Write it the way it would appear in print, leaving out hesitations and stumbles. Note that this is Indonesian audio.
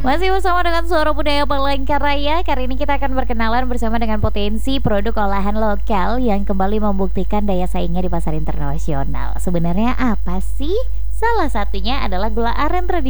Masih bersama dengan Suara Budaya Palangkaraya. Kali ini kita akan berkenalan bersama dengan potensi produk olahan lokal yang kembali membuktikan daya saingnya di pasar internasional. Sebenarnya apa sih? Salah satunya adalah gula aren tradisional